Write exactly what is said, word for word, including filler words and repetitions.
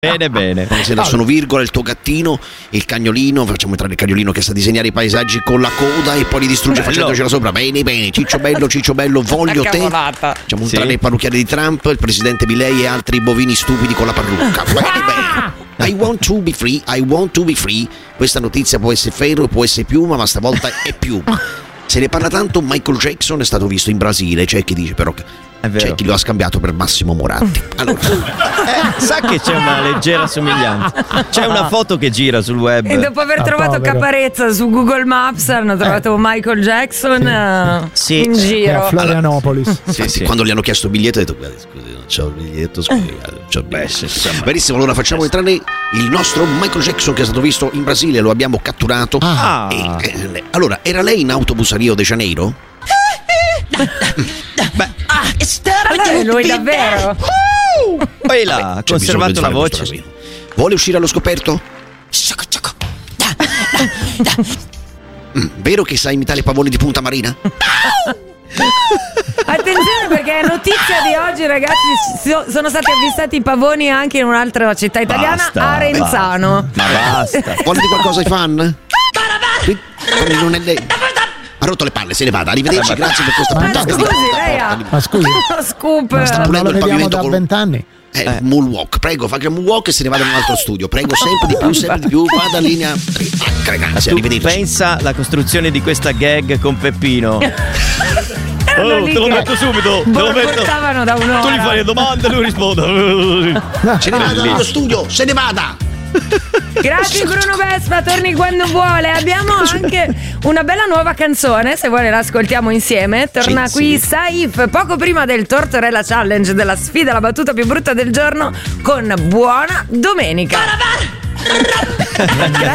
Bene, bene. Se non sono virgola, il tuo gattino, il cagnolino, facciamo entrare il cagnolino che sa disegnare i paesaggi con la coda e poi li distrugge facendocela sopra. Bene, bene, Ciccio Bello, Ciccio Bello, voglio te. Facciamo entrare sì. il parrucchiere di Trump, il presidente Milei e altri bovini stupidi con la parrucca. Bene, bene. I want to be free, I want to be free. Questa notizia può essere ferro, può essere piuma, ma stavolta è piuma. Se ne parla tanto, Michael Jackson è stato visto in Brasile, c'è chi dice però che c'è chi lo ha scambiato per Massimo Moratti. Allora, eh, sa che c'è una leggera somiglianza. C'è una foto che gira sul web. E dopo aver ah, trovato povero. Caparezza su Google Maps hanno trovato eh. Michael Jackson sì. Uh, sì. in giro a Florianopolis. Allora, sì, sì. Quando gli hanno chiesto il biglietto ha detto scusi, non c'ho il biglietto, scusi, c'ho il biglietto. Benissimo, allora facciamo entrare il nostro Michael Jackson che è stato visto in Brasile, lo abbiamo catturato. Ah. E, eh, allora, era lei in autobus a Rio de Janeiro? Beh, allora è lui davvero. Poi là, ha conservato la voce. Vuole uscire allo scoperto? mm, vero che sa imitare i pavoni di Punta Marina? Attenzione perché è notizia di oggi, ragazzi, sono stati avvistati i pavoni anche in un'altra città italiana, basta, Arenzano. Ma basta. Vuole dire qualcosa ai fan? Qui, non è lei. Ha rotto le palle, se ne vada. Arrivederci, grazie per questa puntata. Ma scusi, lei ha Ma scusi, scoop. ma sta pulendo il pavimento da vent'anni. Eh, eh. Moonwalk, prego, faccia un moonwalk e se ne vada in un altro studio. Prego, sempre di più, sempre di più. Vada in linea. Grazie, arrivederci. Pensa alla costruzione di questa gag con Peppino. Oh, te lo metto subito, te lo metto. Da un'ora. Tu gli fai le domande e lui risponde. Se ne vada dallo studio, se ne vada. Grazie Bruno Vespa, torni quando vuole. Abbiamo anche una bella nuova canzone, se vuole l'ascoltiamo insieme. Torna sì, qui sì. Saif poco prima del Tortorella Challenge, della sfida la battuta più brutta del giorno, con Buona Domenica.